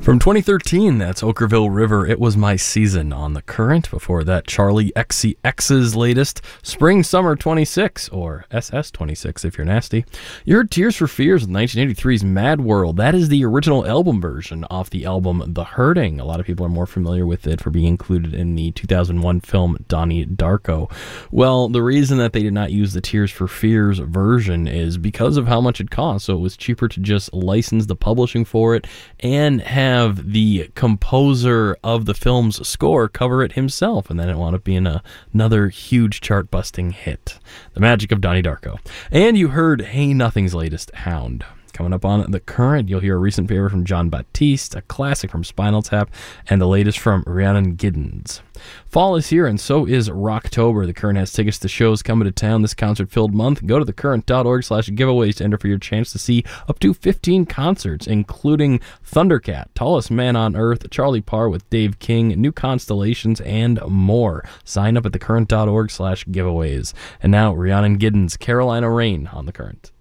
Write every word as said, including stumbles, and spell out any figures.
From twenty thirteen, that's Okkervil River, It Was My Season on The Current. Before that, Charlie X C X's latest, Spring Summer twenty-six, or S S twenty-six if you're nasty. You heard Tears for Fears with nineteen eighty-three's Mad World. That is the original album version off the album The Hurting. A lot of people are more familiar with it for being included in the two thousand one film Donnie Darko. Well, the reason that they did not use the Tears for Fears version is because of how much it cost, so it was cheaper to just license the publishing for it and have have the composer of the film's score cover it himself, and then it wound up being a, another huge chart-busting hit. The magic of Donnie Darko. And you heard Hey Nothing's latest, Hound. Coming up on The Current, you'll hear a recent paper from Jon Batiste, a classic from Spinal Tap, and the latest from Rhiannon Giddens. Fall is here, and so is Rocktober. The Current has tickets to shows coming to town this concert-filled month. Go to thecurrent.org slash giveaways to enter for your chance to see up to fifteen concerts, including Thundercat, Tallest Man on Earth, Charlie Parr with Dave King, New Constellations, and more. Sign up at thecurrent.org slash giveaways. And now, Rhiannon Giddens, Carolina Rain on The Current.